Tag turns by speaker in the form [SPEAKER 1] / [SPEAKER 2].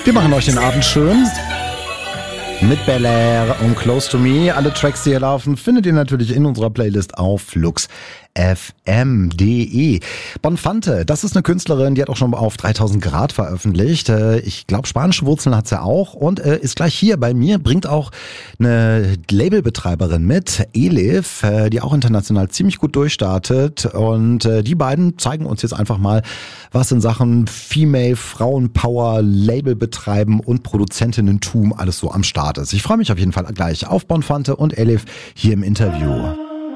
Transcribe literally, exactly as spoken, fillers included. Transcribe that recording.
[SPEAKER 1] Wir machen euch den Abend schön. Mit Bel Air und Close to Me. Alle Tracks, die hier laufen, findet ihr natürlich in unserer Playlist auf flux f m punkt de. Bonfante, das ist eine Künstlerin, die hat auch schon auf dreitausend Grad veröffentlicht. Ich glaube, spanische Wurzeln hat sie auch und ist gleich hier bei mir, bringt auch eine Labelbetreiberin mit, Elif, die auch international ziemlich gut durchstartet. Und die beiden zeigen uns jetzt einfach mal, was in Sachen Female, Frauenpower, Label betreiben und Produzentinnentum alles so am Start ist. Ich freue mich auf jeden Fall gleich auf Bonfante und Elif hier im Interview.